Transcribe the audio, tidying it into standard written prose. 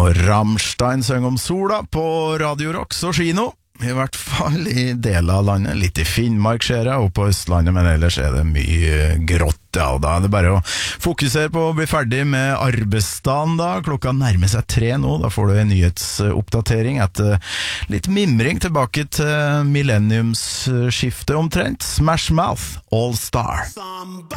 Og Rammstein søng om sola på Radio Rocks og kino. I hvert fall i deler av landet. Litt i Finnmark ser jeg, og på Østlandet, men ellers er det mye grått. Ja, og da er det bare å fokusere på å bli ferdig med arbeidsdagen da. Klokka nærmer seg 3 nå, da får du en nyhetsoppdatering etter litt mimring tilbake til millenniumsskiftet omtrent. Smash Mouth, All Star.